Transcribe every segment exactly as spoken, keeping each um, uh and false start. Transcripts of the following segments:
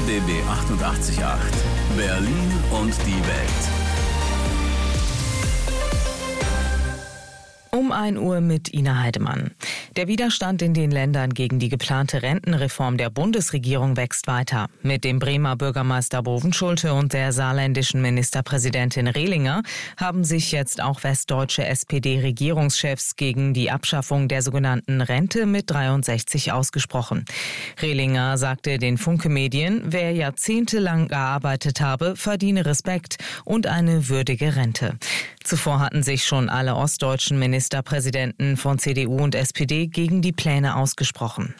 B B achtundachtzig Komma acht. Berlin und die Welt. Um ein Uhr mit Ina Heidemann. Der Widerstand in den Ländern gegen die geplante Rentenreform der Bundesregierung wächst weiter. Mit dem Bremer Bürgermeister Bovenschulte und der saarländischen Ministerpräsidentin Rehlinger haben sich jetzt auch westdeutsche S P D-Regierungschefs gegen die Abschaffung der sogenannten Rente mit dreiundsechzig ausgesprochen. Rehlinger sagte den Funke-Medien, wer jahrzehntelang gearbeitet habe, verdiene Respekt und eine würdige Rente. Zuvor hatten sich schon alle ostdeutschen Ministerpräsidenten von C D U und S P D gegen die Pläne ausgesprochen.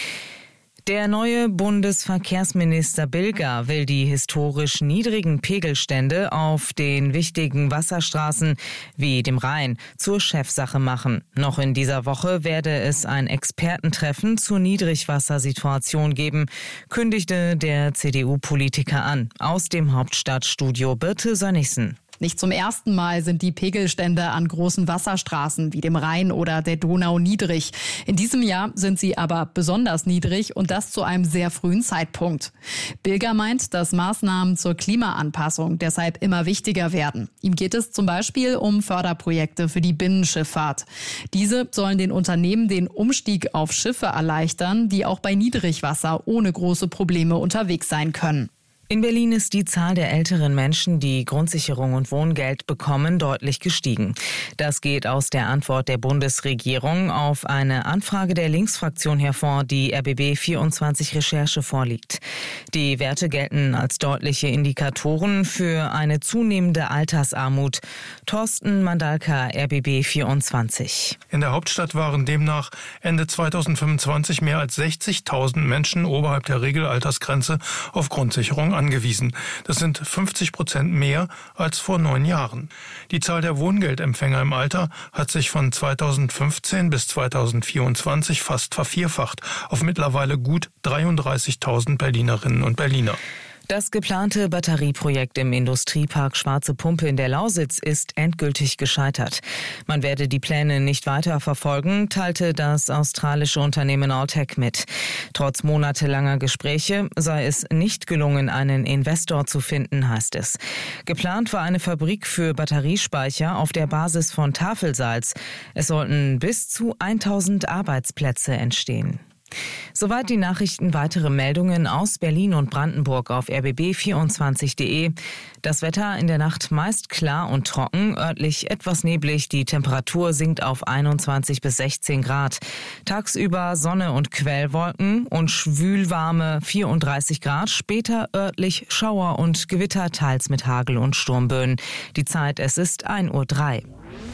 Der neue Bundesverkehrsminister Bilger will die historisch niedrigen Pegelstände auf den wichtigen Wasserstraßen wie dem Rhein zur Chefsache machen. Noch in dieser Woche werde es ein Expertentreffen zur Niedrigwassersituation geben, kündigte der C D U-Politiker an. Aus dem Hauptstadtstudio Birte Sönnigsen. Nicht zum ersten Mal sind die Pegelstände an großen Wasserstraßen wie dem Rhein oder der Donau niedrig. In diesem Jahr sind sie aber besonders niedrig und das zu einem sehr frühen Zeitpunkt. Bilger meint, dass Maßnahmen zur Klimaanpassung deshalb immer wichtiger werden. Ihm geht es zum Beispiel um Förderprojekte für die Binnenschifffahrt. Diese sollen den Unternehmen den Umstieg auf Schiffe erleichtern, die auch bei Niedrigwasser ohne große Probleme unterwegs sein können. In Berlin ist die Zahl der älteren Menschen, die Grundsicherung und Wohngeld bekommen, deutlich gestiegen. Das geht aus der Antwort der Bundesregierung auf eine Anfrage der Linksfraktion hervor, die R B B vierundzwanzig Recherche vorliegt. Die Werte gelten als deutliche Indikatoren für eine zunehmende Altersarmut. Thorsten Mandalka, R B B vierundzwanzig. In der Hauptstadt waren demnach Ende zweitausendfünfundzwanzig mehr als sechzigtausend Menschen oberhalb der Regelaltersgrenze auf Grundsicherung angewiesen. Das sind fünfzig Prozent mehr als vor neun Jahren. Die Zahl der Wohngeldempfänger im Alter hat sich von zweitausendfünfzehn bis zweitausendvierundzwanzig fast vervierfacht auf mittlerweile gut dreiunddreißigtausend Berlinerinnen und Berliner. Das geplante Batterieprojekt im Industriepark Schwarze Pumpe in der Lausitz ist endgültig gescheitert. Man werde die Pläne nicht weiter verfolgen, teilte das australische Unternehmen Alltech mit. Trotz monatelanger Gespräche sei es nicht gelungen, einen Investor zu finden, heißt es. Geplant war eine Fabrik für Batteriespeicher auf der Basis von Tafelsalz. Es sollten bis zu tausend Arbeitsplätze entstehen. Soweit die Nachrichten. Weitere Meldungen aus Berlin und Brandenburg auf r b b vierundzwanzig punkt de. Das Wetter in der Nacht meist klar und trocken, örtlich etwas neblig. Die Temperatur sinkt auf einundzwanzig bis sechzehn Grad. Tagsüber Sonne und Quellwolken und schwülwarme vierunddreißig Grad. Später örtlich Schauer und Gewitter, teils mit Hagel und Sturmböen. Die Zeit, es ist ein Uhr drei.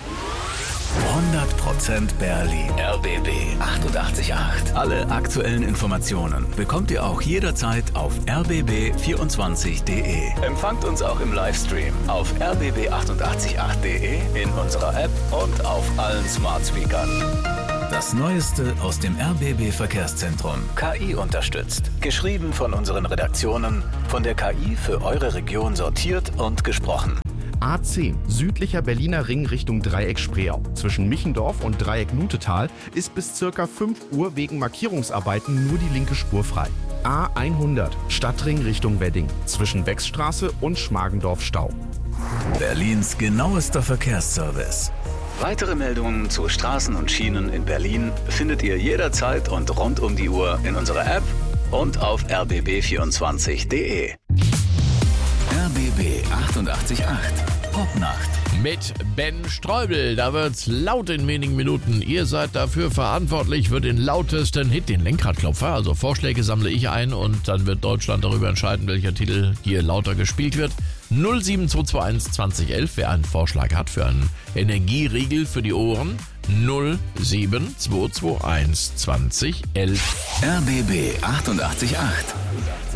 hundert Prozent Berlin. R B B achtundachtzig Komma acht. Alle aktuellen Informationen bekommt ihr auch jederzeit auf r b b vierundzwanzig punkt de. Empfangt uns auch im Livestream auf r b b achtundachtzig Komma acht punkt de, in unserer App und auf allen Smart Speakern. Das Neueste aus dem R B B Verkehrszentrum. K I unterstützt. Geschrieben von unseren Redaktionen, von der K I für eure Region sortiert und gesprochen. A zehn, südlicher Berliner Ring Richtung Dreieck Spreeau. Zwischen Michendorf und Dreieck Nutetal ist bis ca. fünf Uhr wegen Markierungsarbeiten nur die linke Spur frei. A hundert, Stadtring Richtung Wedding. Zwischen Wechsstraße und Schmargendorf Stau. Berlins genauester Verkehrsservice. Weitere Meldungen zu Straßen und Schienen in Berlin findet ihr jederzeit und rund um die Uhr in unserer App und auf r b b vierundzwanzig punkt de. R B B achtundachtzig Komma acht. Popnacht. Mit Ben Streubel. Da wird's laut in wenigen Minuten. Ihr seid dafür verantwortlich für den lautesten Hit, den Lenkradklopfer. Also Vorschläge sammle ich ein und dann wird Deutschland darüber entscheiden, welcher Titel hier lauter gespielt wird. null sieben zwei zwei eins zwanzig elf, wer einen Vorschlag hat für einen Energieriegel für die Ohren. null sieben zwei zwei eins zwanzig elf. R B B achtundachtzig Komma acht.